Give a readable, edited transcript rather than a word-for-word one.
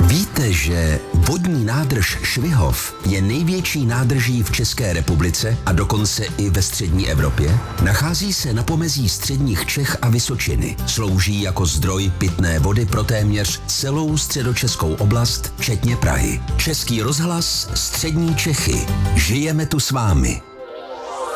Víte, že vodní nádrž Švihov je největší nádrží v České republice a dokonce i ve střední Evropě? Nachází se na pomezí středních Čech a Vysočiny. Slouží jako zdroj pitné vody pro téměř celou středočeskou oblast, včetně Prahy. Český rozhlas, střední Čechy. Žijeme tu s vámi.